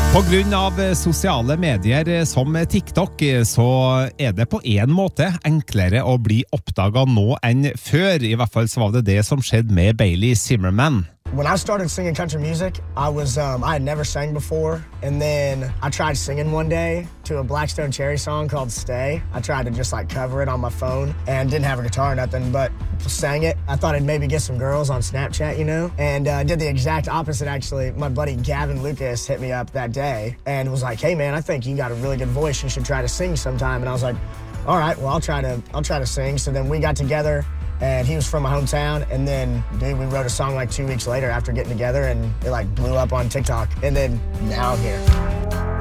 På grunn av sosiale medier som TikTok, så det på en måte enklere å bli oppdaget nå enn før. I hvert fall så var det det som skjedde med Bailey Zimmerman. When I started singing country music, I had never sang before, and then I tried singing one day to a Black Stone Cherry song called Stay. I tried to just like cover it on my phone and didn't have a guitar or nothing, but sang it. I thought I'd maybe get some girls on Snapchat, you know, and did the exact opposite actually. My buddy Gavin Lucas hit me up that day and was like, "Hey man, I think you got a really good voice. You should try to sing sometime." And I was like, "All right, well I'll try to sing." So then we got together. And he was from my hometown, and then, dude, we wrote a song like 2 weeks later after getting together, and it like blew up on TikTok, and then now I'm here.